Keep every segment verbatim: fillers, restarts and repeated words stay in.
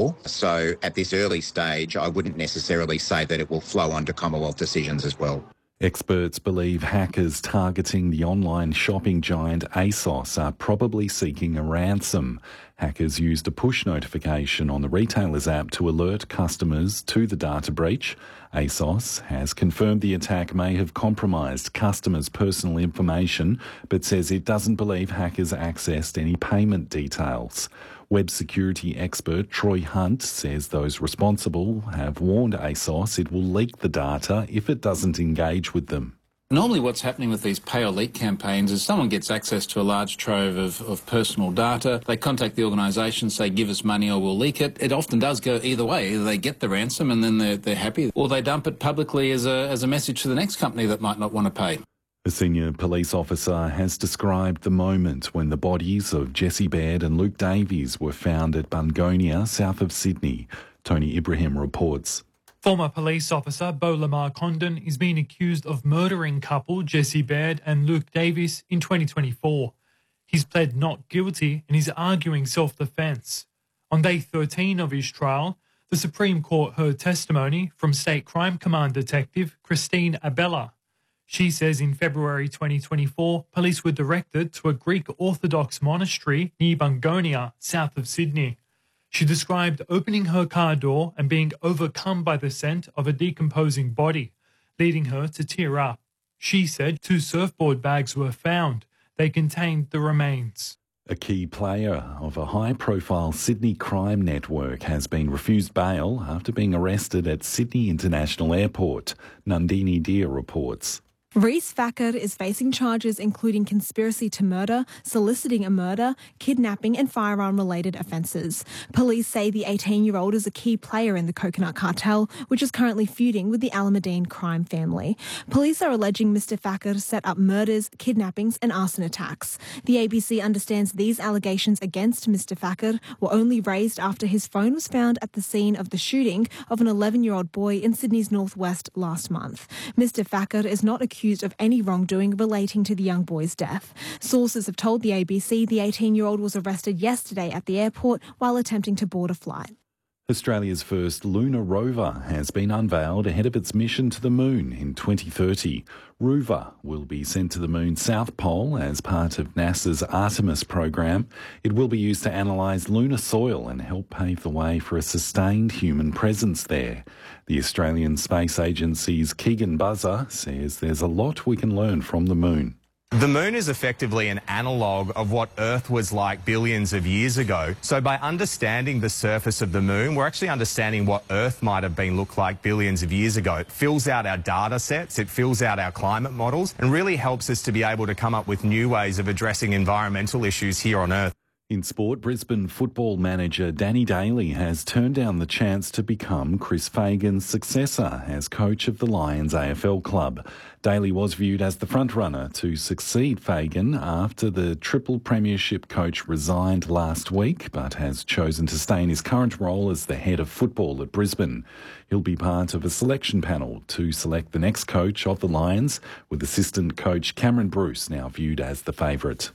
before. So at this early stage, I wouldn't necessarily say that it will flow onto Commonwealth decisions as well. Experts believe hackers targeting the online shopping giant ASOS are probably seeking a ransom. Hackers used a push notification on the retailer's app to alert customers to the data breach. ASOS has confirmed the attack may have compromised customers' personal information, but says it doesn't believe hackers accessed any payment details. Web security expert Troy Hunt says those responsible have warned ASOS it will leak the data if it doesn't engage with them. Normally what's happening with these pay or leak campaigns is someone gets access to a large trove of, of personal data. They contact the organisation, say, give us money or we'll leak it. It often does go either way. Either they get the ransom and then they're, they're happy, or they dump it publicly as a, as a message to the next company that might not want to pay. A senior police officer has described the moment when the bodies of Jesse Baird and Luke Davies were found at Bungonia, south of Sydney. Tony Ibrahim reports. Former police officer Beau Lamar Condon is being accused of murdering couple Jesse Baird and Luke Davies in twenty twenty-four. He's pled not guilty and is arguing self-defence. On day thirteen of his trial, the Supreme Court heard testimony from State Crime Command Detective Christine Abella. She says in February twenty twenty-four, police were directed to a Greek Orthodox monastery near Bungonia, south of Sydney. She described opening her car door and being overcome by the scent of a decomposing body, leading her to tear up. She said two surfboard bags were found. They contained the remains. A key player of a high-profile Sydney crime network has been refused bail after being arrested at Sydney International Airport. Nandini Deer reports. Reece Fackett is facing charges including conspiracy to murder, soliciting a murder, kidnapping and firearm-related offences. Police say the eighteen-year-old is a key player in the Coconut Cartel, which is currently feuding with the Alameddine crime family. Police are alleging Mister Fackett set up murders, kidnappings and arson attacks. The A B C understands these allegations against Mister Fackett were only raised after his phone was found at the scene of the shooting of an eleven-year-old boy in Sydney's northwest last month. Mister Fackett is not accused accused of any wrongdoing relating to the young boy's death. Sources have told the A B C the eighteen-year-old was arrested yesterday at the airport while attempting to board a flight. Australia's first lunar rover has been unveiled ahead of its mission to the moon in twenty thirty. Rover will be sent to the moon's south pole as part of NASA's Artemis program. It will be used to analyse lunar soil and help pave the way for a sustained human presence there. The Australian Space Agency's Keegan Buzzer says there's a lot we can learn from the moon. The moon is effectively an analogue of what Earth was like billions of years ago. So by understanding the surface of the moon, we're actually understanding what Earth might have been looked like billions of years ago. It fills out our data sets, it fills out our climate models, and really helps us to be able to come up with new ways of addressing environmental issues here on Earth. In sport, Brisbane football manager Danny Daly has turned down the chance to become Chris Fagan's successor as coach of the Lions A F L club. Daly was viewed as the frontrunner to succeed Fagan after the triple premiership coach resigned last week, but has chosen to stay in his current role as the head of football at Brisbane. He'll be part of a selection panel to select the next coach of the Lions, with assistant coach Cameron Bruce now viewed as the favourite.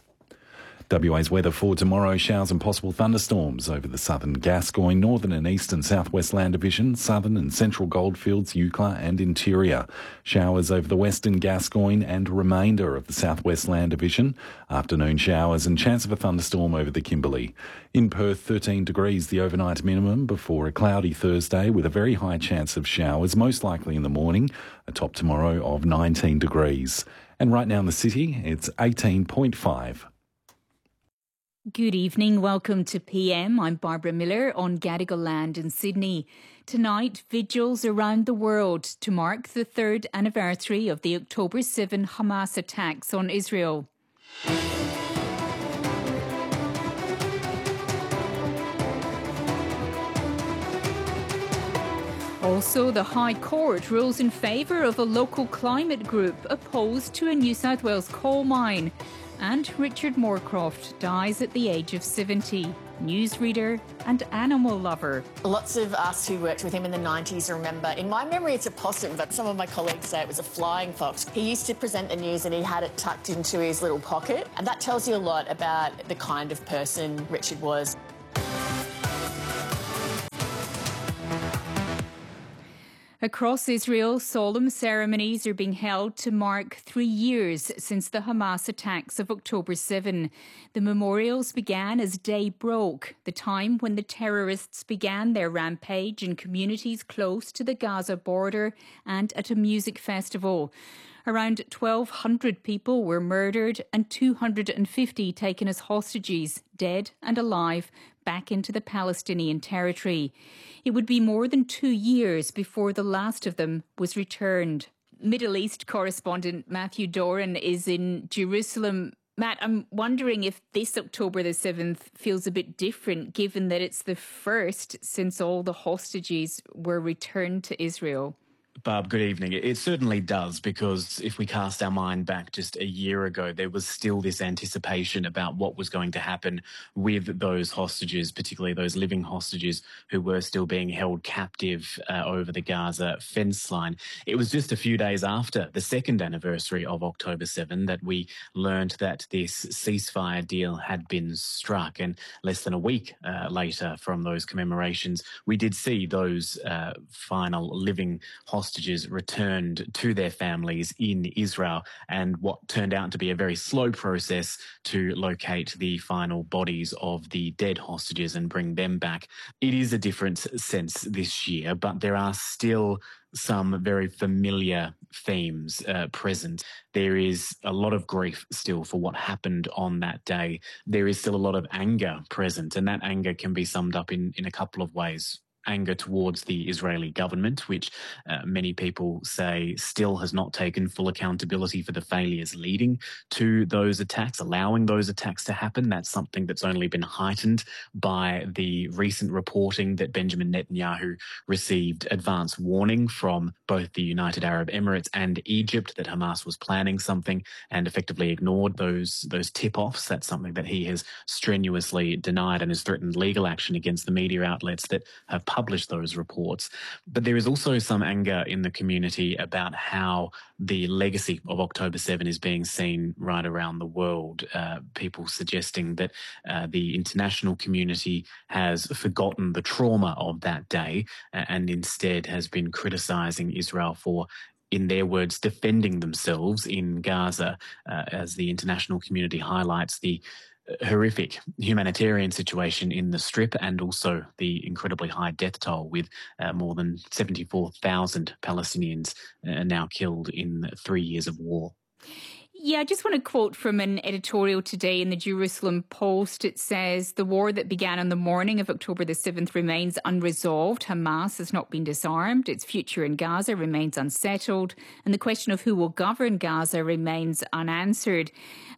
W A's weather for tomorrow: showers and possible thunderstorms over the southern Gascoyne, northern and eastern southwest land division, southern and central goldfields, Eucla and interior. Showers over the western Gascoyne and remainder of the southwest land division. Afternoon showers and chance of a thunderstorm over the Kimberley. In Perth, thirteen degrees the overnight minimum before a cloudy Thursday with a very high chance of showers, most likely in the morning. A top tomorrow of nineteen degrees. And right now in the city, it's eighteen point five. Good evening. Welcome to P M. I'm Barbara Miller on Gadigal land in Sydney. Tonight, vigils around the world to mark the third anniversary of the October seventh Hamas attacks on Israel. Also, the High Court rules in favour of a local climate group opposed to a New South Wales coal mine. And Richard Moorcroft dies at the age of seventy. Newsreader and animal lover. Lots of us who worked with him in the nineties remember. In my memory, it's a possum, but some of my colleagues say it was a flying fox. He used to present the news and he had it tucked into his little pocket. And that tells you a lot about the kind of person Richard was. Across Israel, solemn ceremonies are being held to mark three years since the Hamas attacks of October seventh. The memorials began as day broke, the time when the terrorists began their rampage in communities close to the Gaza border and at a music festival. Around twelve hundred people were murdered and two hundred fifty taken as hostages, dead and alive, back into the Palestinian territory. It would be more than two years before the last of them was returned. Middle East correspondent Matthew Doran is in Jerusalem. Matt, I'm wondering if this October the seventh feels a bit different, given that it's the first since all the hostages were returned to Israel. Barb, good evening. It certainly does, because if we cast our mind back just a year ago, there was still this anticipation about what was going to happen with those hostages, particularly those living hostages who were still being held captive uh, over the Gaza fence line. It was just a few days after the second anniversary of October seventh that we learned that this ceasefire deal had been struck. And less than a week uh, later from those commemorations, we did see those uh, final living hostages hostages returned to their families in Israel, and what turned out to be a very slow process to locate the final bodies of the dead hostages and bring them back. It is a different sense this year, but there are still some very familiar themes uh, present. There is a lot of grief still for what happened on that day. There is still a lot of anger present, and that anger can be summed up in, in a couple of ways. Anger towards the Israeli government, which uh, many people say still has not taken full accountability for the failures leading to those attacks, allowing those attacks to happen. That's something that's only been heightened by the recent reporting that Benjamin Netanyahu received advance warning from both the United Arab Emirates and Egypt that Hamas was planning something, and effectively ignored those, those tip-offs. That's something that he has strenuously denied and has threatened legal action against the media outlets that have published those reports. But there is also some anger in the community about how the legacy of October seventh is being seen right around the world. Uh, people suggesting that uh, the international community has forgotten the trauma of that day uh, and instead has been criticising Israel for, in their words, defending themselves in Gaza, uh, as the international community highlights the horrific humanitarian situation in the Strip and also the incredibly high death toll, with uh, more than seventy-four thousand Palestinians uh, now killed in three years of war. Yeah, I just want to quote from an editorial today in the Jerusalem Post. It says, the war that began on the morning of October the seventh remains unresolved. Hamas has not been disarmed. Its future in Gaza remains unsettled. And the question of who will govern Gaza remains unanswered.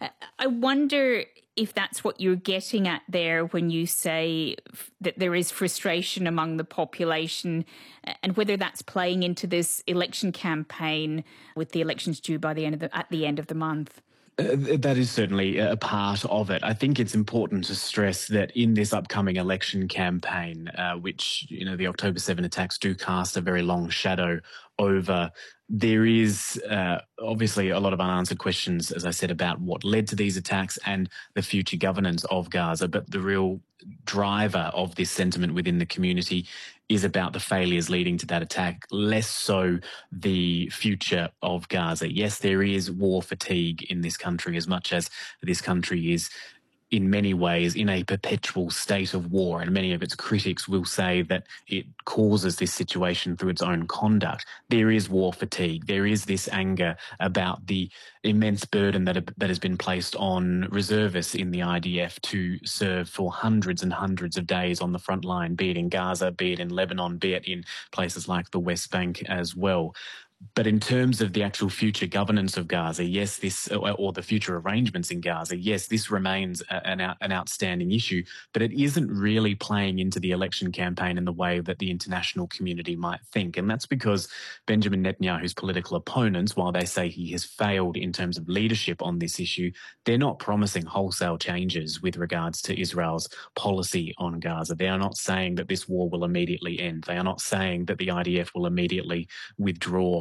I wonder if that's what you're getting at there when you say that there is frustration among the population, and whether that's playing into this election campaign with the elections due by the end of the, at the end of the month. Uh, that is certainly a part of it. I think it's important to stress that in this upcoming election campaign, uh, which, you know, the October seventh attacks do cast a very long shadow over, there is uh, obviously a lot of unanswered questions, as I said, about what led to these attacks and the future governance of Gaza. But the real driver of this sentiment within the community is about the failures leading to that attack, less so the future of Gaza. Yes, there is war fatigue in this country, as much as this country is in many ways in a perpetual state of war, and many of its critics will say that it causes this situation through its own conduct. There is war fatigue. There is this anger about the immense burden that, that has been placed on reservists in the I D F to serve for hundreds and hundreds of days on the front line, be it in Gaza, be it in Lebanon, be it in places like the West Bank as well. But in terms of the actual future governance of Gaza, yes, this, or the future arrangements in Gaza, yes, this remains an, an outstanding issue, but it isn't really playing into the election campaign in the way that the international community might think. And that's because Benjamin Netanyahu's political opponents, while they say he has failed in terms of leadership on this issue, they're not promising wholesale changes with regards to Israel's policy on Gaza. They are not saying that this war will immediately end. They are not saying that the I D F will immediately withdraw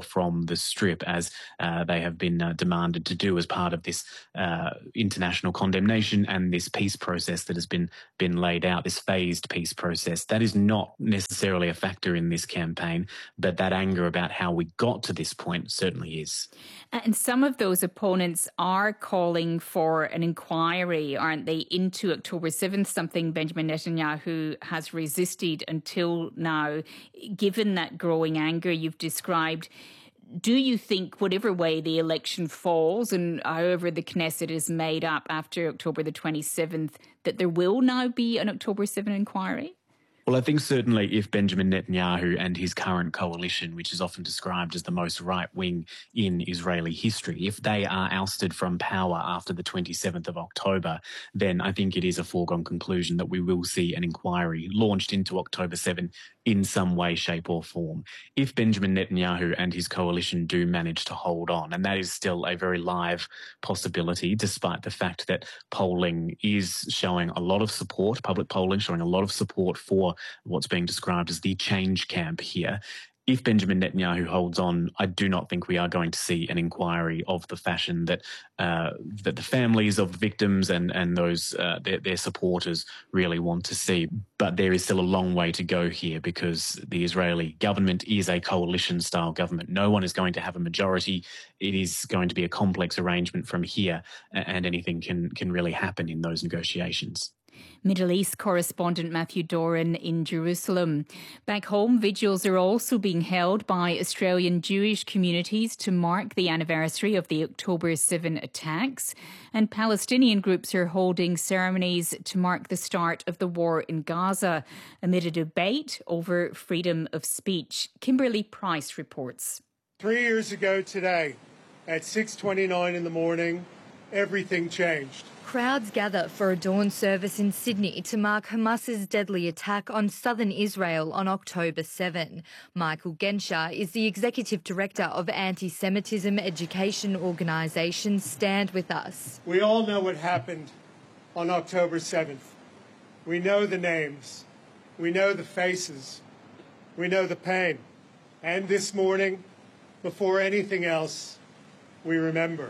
from the Strip, as uh, they have been uh, demanded to do as part of this uh, international condemnation and this peace process that has been, been laid out, this phased peace process. That is not necessarily a factor in this campaign, but that anger about how we got to this point certainly is. And some of those opponents are calling for an inquiry, aren't they, into October seventh, something Benjamin Netanyahu has resisted until now. Given that growing anger you've described, do you think whatever way the election falls and however the Knesset is made up after October the twenty-seventh, that there will now be an October seventh inquiry? Well, I think certainly if Benjamin Netanyahu and his current coalition, which is often described as the most right-wing in Israeli history, if they are ousted from power after the twenty-seventh of October, then I think it is a foregone conclusion that we will see an inquiry launched into October seventh in some way, shape or form. If Benjamin Netanyahu and his coalition do manage to hold on, and that is still a very live possibility, despite the fact that polling is showing a lot of support, public polling showing a lot of support for what's being described as the change camp here. If Benjamin Netanyahu holds on, I do not think we are going to see an inquiry of the fashion that uh, that the families of victims and and those uh, their, their supporters really want to see. But there is still a long way to go here, because the Israeli government is a coalition-style government. No one is going to have a majority. It is going to be a complex arrangement from here, and anything can can really happen in those negotiations. Middle East correspondent Matthew Doran in Jerusalem. Back home, vigils are also being held by Australian Jewish communities to mark the anniversary of the October seventh attacks, and Palestinian groups are holding ceremonies to mark the start of the war in Gaza amid a debate over freedom of speech. Kimberly Price reports. Three years ago today, at six twenty-nine in the morning, everything changed. Crowds gather for a dawn service in Sydney to mark Hamas's deadly attack on southern Israel on October seventh. Michael Genscher is the Executive Director of anti-Semitism education organisation Stand With Us. We all know what happened on October seventh. We know the names. We know the faces. We know the pain. And this morning, before anything else, we remember.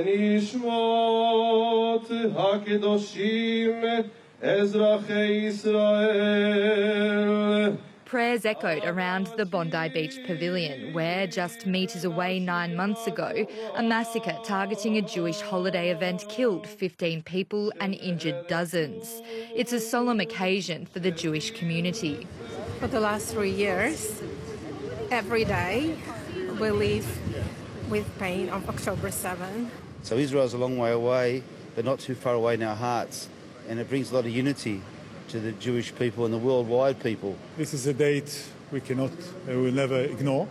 Prayers echoed around the Bondi Beach Pavilion, where just metres away nine months ago, a massacre targeting a Jewish holiday event killed fifteen people and injured dozens. It's a solemn occasion for the Jewish community. For the last three years, every day we live with pain on October seventh. So Israel's a long way away, but not too far away in our hearts, and it brings a lot of unity to the Jewish people and the worldwide people. This is a date we cannot, uh, we will never ignore,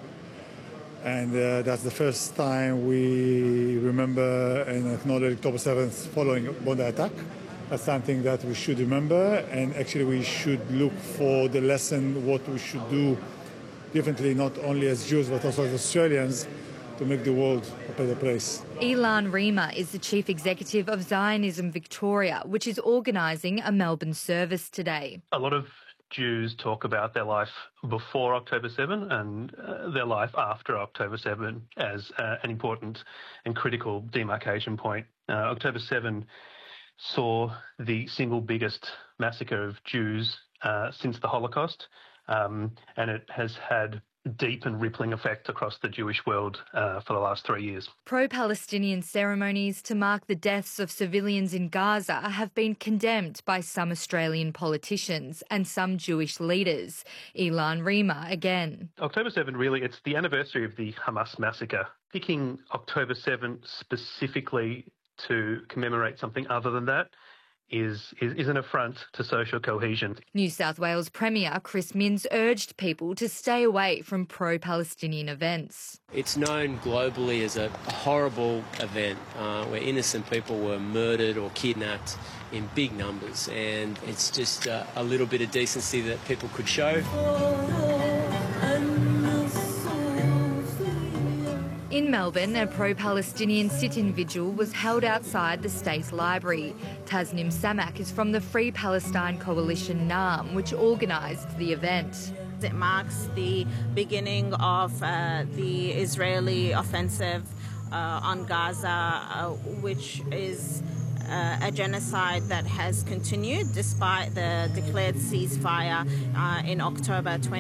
and uh, that's the first time we remember and acknowledge October seventh following Bondi attack. That's something that we should remember, and actually we should look for the lesson, what we should do differently, not only as Jews but also as Australians, to make the world a better place. Ilan Rima is the Chief Executive of Zionism Victoria, which is organising a Melbourne service today. A lot of Jews talk about their life before October seventh and uh, their life after October seventh as uh, an important and critical demarcation point. Uh, October seventh saw the single biggest massacre of Jews uh, since the Holocaust, um, and it has had deep and rippling effect across the Jewish world uh, for the last three years. Pro-Palestinian ceremonies to mark the deaths of civilians in Gaza have been condemned by some Australian politicians and some Jewish leaders. Ilan Rima again. October seventh, really, it's the anniversary of the Hamas massacre. Picking October seventh specifically to commemorate something other than that Is, is, is an affront to social cohesion. New South Wales Premier Chris Minns urged people to stay away from pro-Palestinian events. It's known globally as a horrible event uh, where innocent people were murdered or kidnapped in big numbers, and it's just uh, a little bit of decency that people could show. In Melbourne, a pro-Palestinian sit-in vigil was held outside the State Library. Tasnim Samak is from the Free Palestine Coalition NAM, which organised the event. It marks the beginning of uh, the Israeli offensive uh, on Gaza, uh, which is uh, a genocide that has continued despite the declared ceasefire uh, in October twenty